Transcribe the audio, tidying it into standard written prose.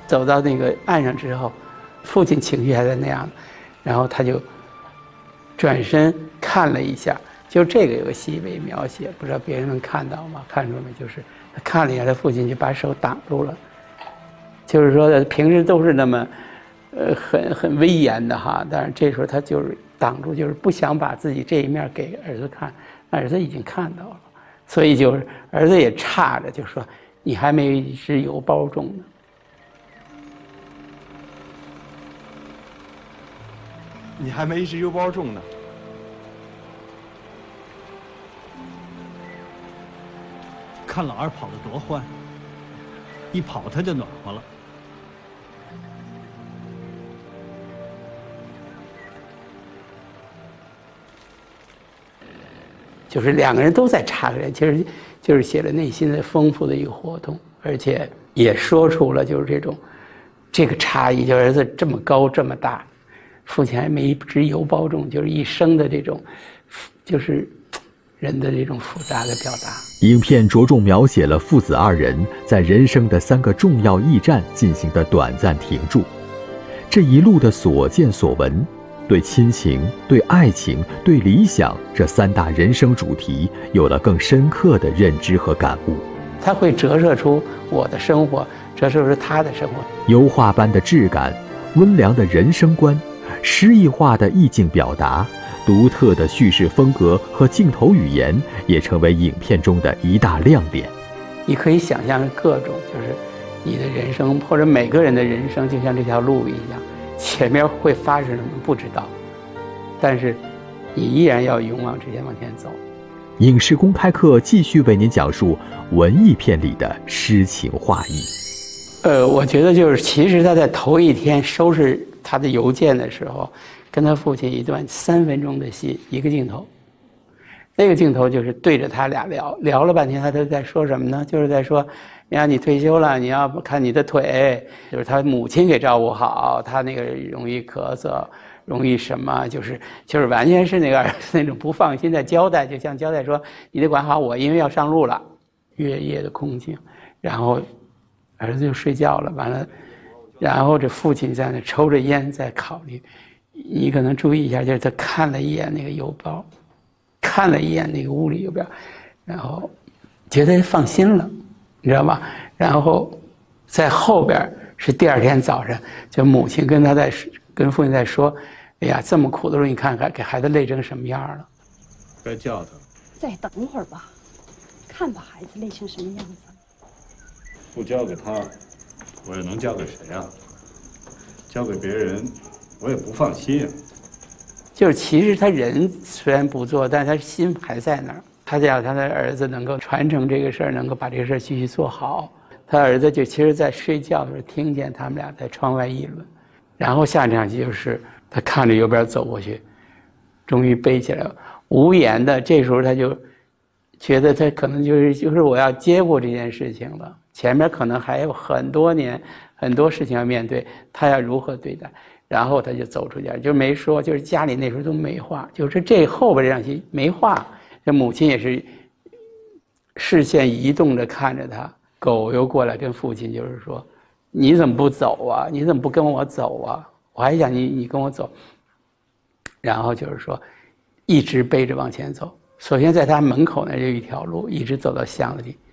走到那个岸上之后，父亲情绪还在那样，然后他就转身看了一下，就这个有个细微描写，不知道别人能看到吗？看出没？就是他看了一下，他父亲就把手挡住了，就是说平时都是那么很威严的哈，但是这时候他就是挡住，就是不想把自己这一面给儿子看，儿子已经看到了，所以就是儿子也叉着就说你还没一只邮包重呢。 你还没一只邮包重呢。 看老二跑得多欢，一跑他就暖和了。 就是两个人都在插个人，其实就是写了内心的丰富的一个活动，而且也说出了就是这个差异，就儿子这么高这么大，父亲还没一只邮包重，就是一生的这种，就是人的这种复杂的表达。 影片着重描写了父子二人在人生的3个重要驿站进行的短暂停驻，这一路的所见所闻，对亲情、对爱情、对理想这3大人生主题有了更深刻的认知和感悟。 它会折射出我的生活，折射出他的生活。 油画般的质感，温良的人生观，诗意化的意境表达，独特的叙事风格和镜头语言也成为影片中的一大亮点。 你可以想象各种，就是你的人生或者每个人的人生就像这条路一样，前面会发生什么不知道，但是你依然要勇往直前往前走。 影视公开课继续为您讲述文艺片里的诗情画意。 我觉得就是其实他在头一天收拾他的邮件的时候，跟他父亲一段3分钟的戏，一个镜头，那个镜头就是对着他俩聊了半天，他都在说什么呢？就是在说，你看你退休了，你要看你的腿，就是他母亲给照顾好，他那个容易咳嗽，容易什么，就是完全是那个儿子那种不放心的交代，就像交代说你得管好我，因为要上路了。月夜的空静，然后儿子就睡觉了，完了，然后这父亲在那抽着烟在考虑。你可能注意一下，就是他看了一眼那个邮包，看了一眼那个屋里邮票，然后觉得放心了，你知道吗？然后在后边是第2天早上，就母亲跟父亲在说：“哎呀，这么苦的路，你看看给孩子累成什么样了。” 该叫他。 再等会儿吧，看把孩子累成什么样子。 不交给他，我又能交给谁啊？交给别人，我也不放心啊。 就是其实他人虽然不做，但是他心还在那儿。他想他的儿子能够传承这个事儿，能够把这个事儿继续做好。他儿子就其实在睡觉的时候听见他们俩在窗外议论，然后下场戏就是他看着邮边走过去，终于背起来了，无言的。这时候他就觉得他可能就是我要接过这件事情了，前面可能还有很多年很多事情要面对，他要如何对待。然后他就走出家，就没说，就是家里那时候都没话，就是这后边这场戏没话。这母亲也是视线移动着看着他，狗又过来跟父亲就是说：“你怎么不走啊？你怎么不跟我走啊？我还想你跟我走。”然后就是说，一直背着往前走。首先在他门口那就一条路，一直走到巷子里。